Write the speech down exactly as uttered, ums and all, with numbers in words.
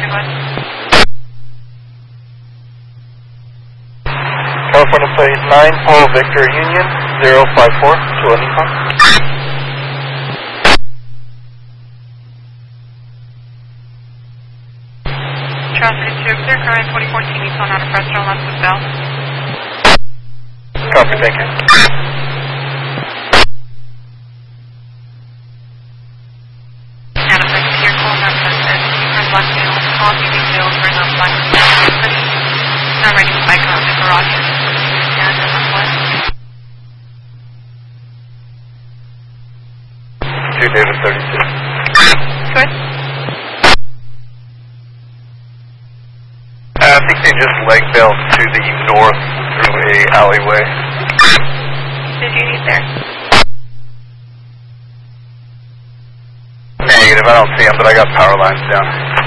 California plate nine, Paul Victor Union, zero five four, to Anipa. Traffic to clear current twenty fourteen, Nissan out of Fresno, left to south. Copy, thank you. Out of the clear call, left to south. Turn Blackfield, call T V field, turn up Blackfield. I'm ready to bike out the garage. Yeah, the left one. two David thirty-two. Good. Uh, I think they just leg bailed to the north through a alleyway. Did you need there? Negative, I don't see them, but I got power lines down.